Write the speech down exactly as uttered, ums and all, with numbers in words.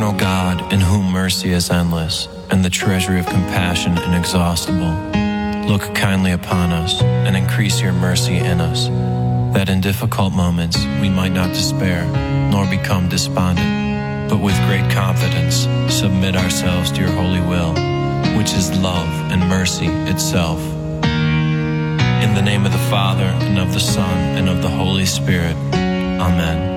Eternal God, in whom mercy is endless, and the treasury of compassion inexhaustible, look kindly upon us, and increase your mercy in us, that in difficult moments we might not despair, nor become despondent, but with great confidence submit ourselves to your holy will, which is love and mercy itself. In the name of the Father, and of the Son, and of the Holy Spirit. Amen.